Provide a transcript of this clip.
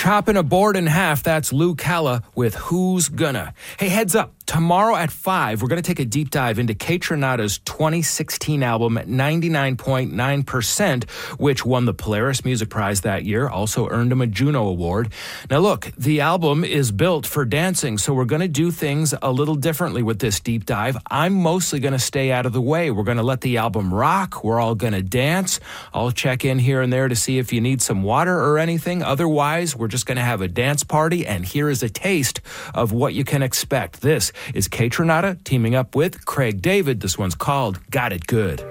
Chopping a board in half, that's Lou Calla with Who's Gonna. Hey, heads up. Tomorrow at 5, we're going to take a deep dive into Kaytranada's 2016 album, 99.9%, which won the Polaris Music Prize that year, also earned him a Juno Award. Now look, the album is built for dancing, so we're going to do things a little differently with this deep dive. I'm mostly going to stay out of the way. We're going to let the album rock. We're all going to dance. I'll check in here and there to see if you need some water or anything. Otherwise, we're just going to have a dance party, and here is a taste of what you can expect. This is Kaytranada teaming up with Craig David. This one's called Got It Good.